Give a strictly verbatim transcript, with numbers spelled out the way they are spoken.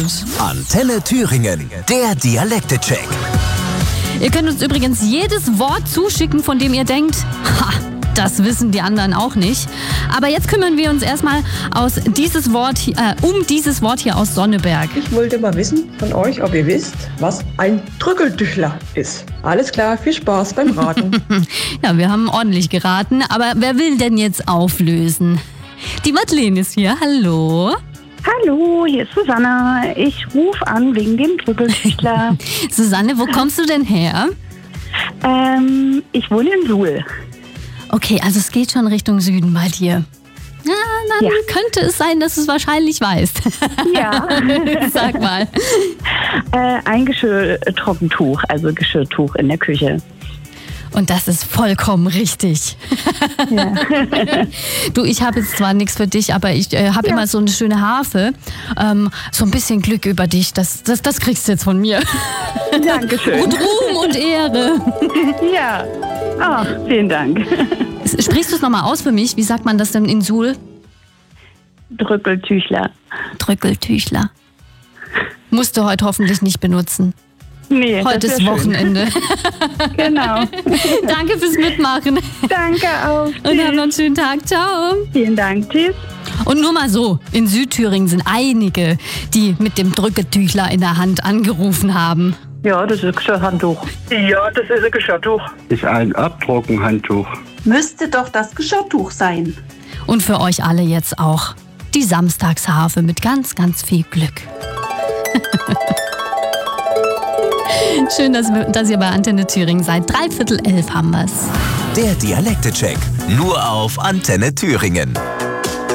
Stimmt. Antenne Thüringen, der Dialekte-Check. Ihr könnt uns übrigens jedes Wort zuschicken, von dem ihr denkt, ha, das wissen die anderen auch nicht. Aber jetzt kümmern wir uns erstmal aus dieses Wort, äh, um dieses Wort hier aus Sonneberg. Ich wollte mal wissen von euch, ob ihr wisst, was ein Drückeltüchler ist. Alles klar, viel Spaß beim Raten. Ja, wir haben ordentlich geraten, aber wer will denn jetzt auflösen? Die Madeleine ist hier, hallo. Hallo, hier ist Susanne. Ich rufe an wegen dem Drückeltüchler. Susanne, wo kommst du denn her? ähm, ich wohne in Suhl. Okay, also es geht schon Richtung Süden bei dir. Ja, dann Ja. könnte es sein, dass du es wahrscheinlich weißt. Ja. Sag mal. Äh, ein Geschirrtrockentuch, also Geschirrtuch in der Küche. Und das ist vollkommen richtig. Ja. Du, ich habe jetzt zwar nichts für dich, aber ich äh, habe Ja. immer so eine schöne Harfe. Ähm, so ein bisschen Glück über dich, das, das, das kriegst du jetzt von mir. Dankeschön. Und Ruhm und Ehre. Ja. Ach, vielen Dank. Sprichst du es nochmal aus für mich? Wie sagt man das denn in Suhl? Drückeltüchler. Drückeltüchler. Musst du heute hoffentlich nicht benutzen. Nee, Heute das ist wär schön. Wochenende. Genau. Danke fürs Mitmachen. Danke auch. Und hab noch einen schönen Tag. Ciao. Vielen Dank. Tschüss. Und nur mal so, in Südthüringen sind einige, die mit dem Drücketüchler in der Hand angerufen haben. Ja, das ist ein Geschirrhandtuch. Ja, das ist ein Geschirrtuch. Ist ein Abtrockenhandtuch. Müsste doch das Geschirrtuch sein. Und für euch alle jetzt auch die Samstagsharfe mit ganz, ganz viel Glück. Schön, dass, wir, dass ihr bei Antenne Thüringen seid. Dreiviertel elf haben wir's. Der Dialekte-Check, nur auf Antenne Thüringen.